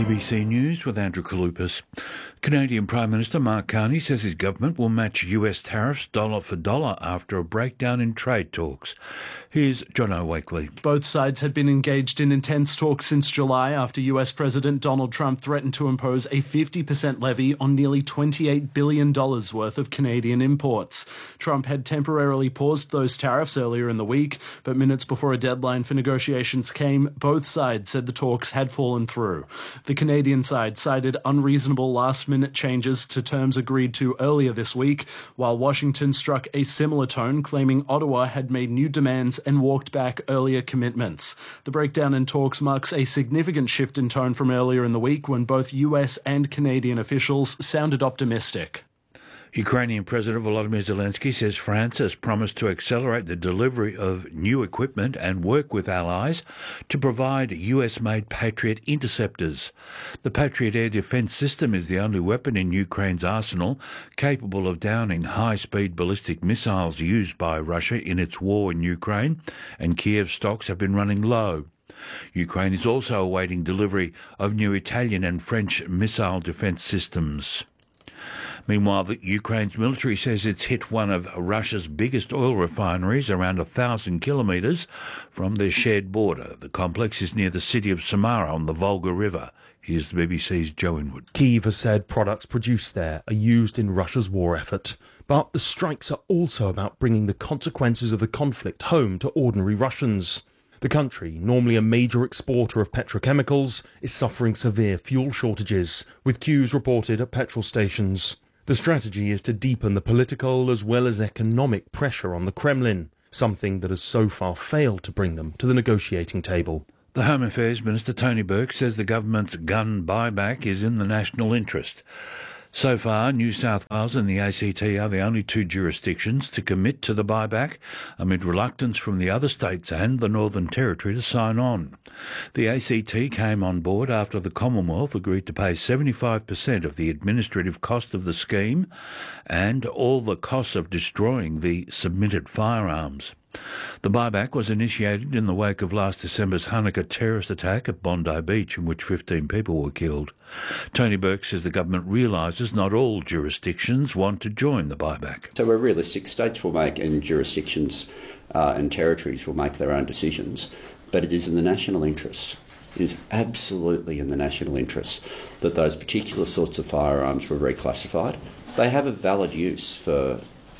ABC News with Andrew Kalupas. Canadian Prime Minister Mark Carney says his government will match US tariffs dollar for dollar after a breakdown in trade talks. Here's John O'Wakely. Both sides had been engaged in intense talks since July after US President Donald Trump threatened to impose a 50% levy on nearly $28 billion worth of Canadian imports. Trump had temporarily paused those tariffs earlier in the week, but minutes before a deadline for negotiations came, both sides said the talks had fallen through. The Canadian side cited unreasonable last-minute changes to terms agreed to earlier this week, while Washington struck a similar tone, claiming Ottawa had made new demands and walked back earlier commitments. The breakdown in talks marks a significant shift in tone from earlier in the week when both US and Canadian officials sounded optimistic. Ukrainian President Volodymyr Zelensky says France has promised to accelerate the delivery of new equipment and work with allies to provide US-made Patriot interceptors. The Patriot air defence system is the only weapon in Ukraine's arsenal capable of downing high-speed ballistic missiles used by Russia in its war in Ukraine, and Kiev stocks have been running low. Ukraine is also awaiting delivery of new Italian and French missile defence systems. Meanwhile, Ukraine's military says it's hit one of Russia's biggest oil refineries around 1,000 kilometres from their shared border. The complex is near the city of Samara on the Volga River. Here's the BBC's Joe Inwood. Kyiv has said products produced there are used in Russia's war effort. But the strikes are also about bringing the consequences of the conflict home to ordinary Russians. The country, normally a major exporter of petrochemicals, is suffering severe fuel shortages, with queues reported at petrol stations. The strategy is to deepen the political as well as economic pressure on the Kremlin, something that has so far failed to bring them to the negotiating table. The Home Affairs Minister Tony Burke says the government's gun buyback is in the national interest. So far, New South Wales and the ACT are the only two jurisdictions to commit to the buyback, amid reluctance from the other states and the Northern Territory to sign on. The ACT came on board after the Commonwealth agreed to pay 75% of the administrative cost of the scheme and all the costs of destroying the submitted firearms. The buyback was initiated in the wake of last December's Hanukkah terrorist attack at Bondi Beach, in which 15 people were killed. Tony Burke says the government realises not all jurisdictions want to join the buyback. So we're realistic. States will make, and jurisdictions and territories will make their own decisions, but it is in the national interest. It is absolutely in the national interest that those particular sorts of firearms were reclassified. They have a valid use for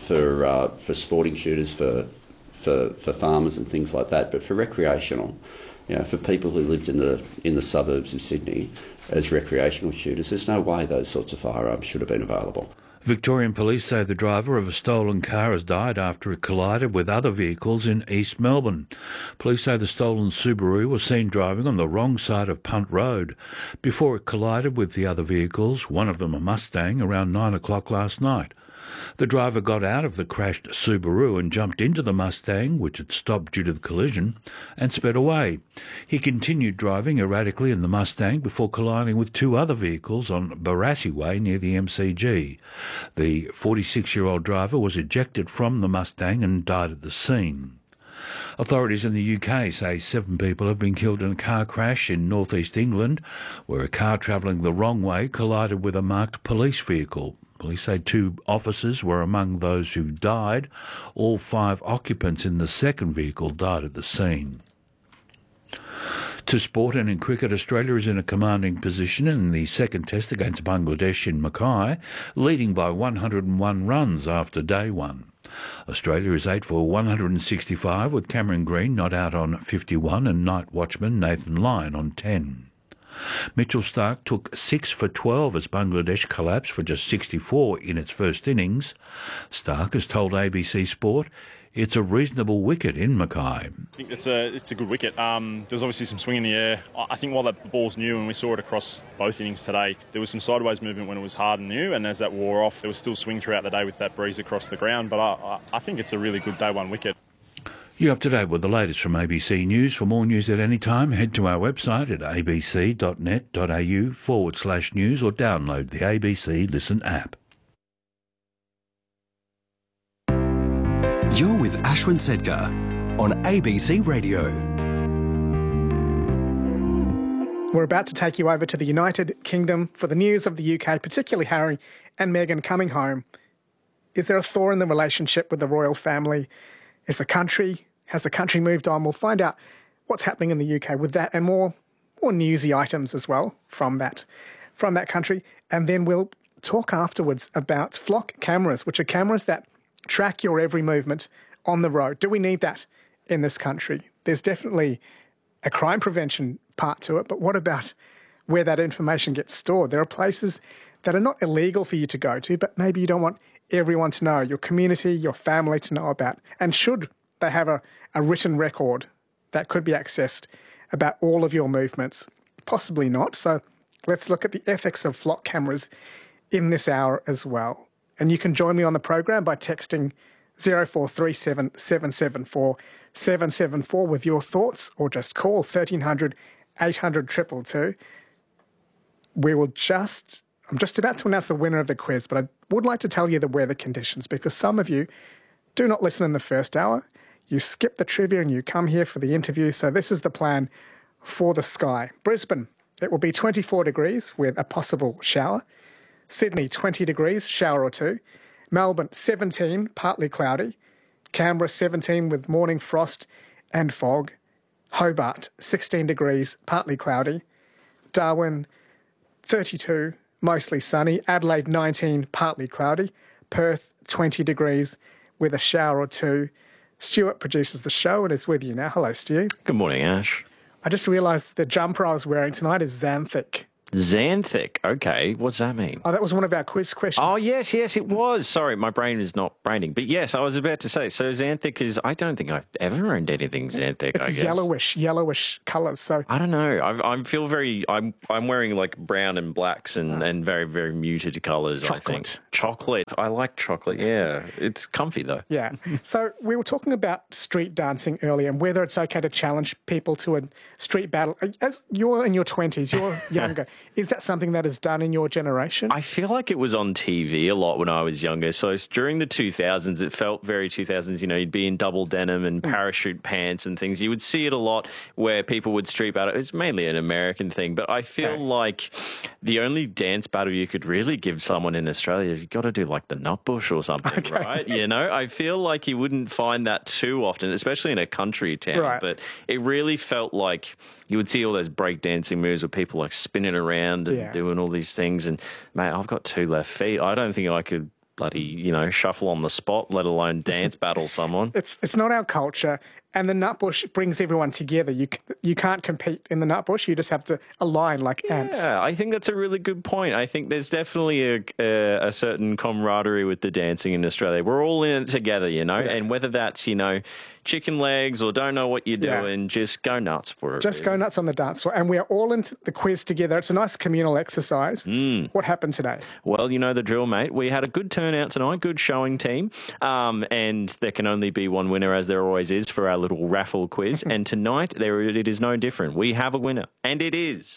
sporting shooters, for farmers and things like that, but for recreational, for people who lived in the suburbs of Sydney as recreational shooters, there's no way those sorts of firearms should have been available. Victorian police say the driver of a stolen car has died after it collided with other vehicles in East Melbourne. Police say the stolen Subaru was seen driving on the wrong side of Punt Road before it collided with the other vehicles, one of them a Mustang, around 9 o'clock last night. The driver got out of the crashed Subaru and jumped into the Mustang, which had stopped due to the collision, and sped away. He continued driving erratically in the Mustang before colliding with two other vehicles on Barassi Way near the MCG. The 46-year-old driver was ejected from the Mustang and died at the scene. Authorities in the UK say 7 people have been killed in a car crash in northeast England, where a car travelling the wrong way collided with a marked police vehicle. Police say 2 officers were among those who died. All 5 occupants in the second vehicle died at the scene. To sport, and in cricket, Australia is in a commanding position in the second test against Bangladesh in Mackay, leading by 101 runs after day 1. Australia is 8 for 165, with Cameron Green not out on 51 and night watchman Nathan Lyon on 10. Mitchell Starc took 6 for 12 as Bangladesh collapsed for just 64 in its first innings. Starc has told ABC Sport it's a reasonable wicket in Mackay. I think it's a good wicket. There's obviously some swing in the air. I think while that ball's new, and we saw it across both innings today, there was some sideways movement when it was hard and new, and as that wore off, there was still swing throughout the day with that breeze across the ground. But I think it's a really good day 1 wicket. You're up to date with the latest from ABC News. For more news at any time, head to our website at abc.net.au/news or download the ABC Listen app. You're with Ashwin Sedgar on ABC Radio. We're about to take you over to the United Kingdom for the news of the UK, particularly Harry and Meghan coming home. Is there a thaw in the relationship with the royal family? Has the country moved on? We'll find out what's happening in the UK with that and more newsy items as well from that country. And then we'll talk afterwards about flock cameras, which are cameras that track your every movement on the road. Do we need that in this country? There's definitely a crime prevention part to it, but what about where that information gets stored? There are places that are not illegal for you to go to, but maybe you don't want everyone to know, your community, your family to know about. And should they have a written record that could be accessed about all of your movements? Possibly not. So let's look at the ethics of flock cameras in this hour as well. And you can join me on the program by texting 0437 774 774 with your thoughts, or just call 1300 800 222. I'm just about to announce the winner of the quiz, but I would like to tell you the weather conditions, because some of you do not listen in the first hour. You skip the trivia and you come here for the interview. So this is the plan for the sky. Brisbane, it will be 24 degrees with a possible shower. Sydney, 20 degrees, shower or two. Melbourne, 17, partly cloudy. Canberra, 17 with morning frost and fog. Hobart, 16 degrees, partly cloudy. Darwin, 32, mostly sunny. Adelaide, 19, partly cloudy. Perth, 20 degrees with a shower or two. Stuart produces the show and is with you now. Hello, Stu. Good morning, Ash. I just realised the jumper I was wearing tonight is Xanthic. Xanthic. Okay, what's that mean? Oh, that was one of our quiz questions. Oh, yes, it was. Sorry, my brain is not braining. But yes, I was about to say, so Xanthic is, I don't think I've ever owned anything Xanthic, it's I guess. yellowish colours. So I don't know. I feel very, I'm wearing like brown and blacks and very, very muted colours, I think. Chocolate. I like chocolate, yeah. It's comfy though. Yeah. So we were talking about street dancing earlier and whether it's okay to challenge people to a street battle. As you're in your 20s, you're younger. Is that something that is done in your generation? I feel like it was on TV a lot when I was younger. So during the 2000s, it felt very 2000s. You know, you'd be in double denim and parachute pants and things. You would see it a lot where people would street battle. It's mainly an American thing. But I feel like the only dance battle you could really give someone in Australia, you've got to do like the Nutbush or something, right? You know, I feel like you wouldn't find that too often, especially in a country town. Right. But it really felt like you would see all those breakdancing moves with people like spinning around and doing all these things. And, mate, I've got two left feet. I don't think I could bloody, shuffle on the spot, let alone dance battle someone. It's not our culture. And the Nutbush brings everyone together. You can't compete in the Nutbush. You just have to align like ants. Yeah, I think that's a really good point. I think there's definitely a certain camaraderie with the dancing in Australia. We're all in it together, and whether that's, chicken legs or don't know what you're doing, just go nuts for it. Just go nuts on the dance floor. And we are all into the quiz together. It's a nice communal exercise. What happened today? Well, you know the drill, mate. We had a good turnout tonight, good showing team. And there can only be one winner, as there always is, for our little raffle quiz. And tonight, it is no different. We have a winner. And it is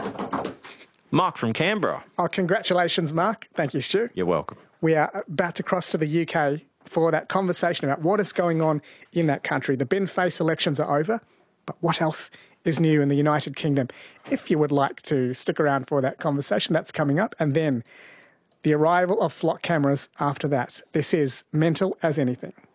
Mark from Canberra. Oh, congratulations, Mark. Thank you, Stu. You're welcome. We are about to cross to the UK for that conversation about what is going on in that country. The bin face elections are over, but what else is new in the United Kingdom? If you would like to stick around for that conversation, that's coming up. And then the arrival of flock cameras after that. This is Mental as Anything.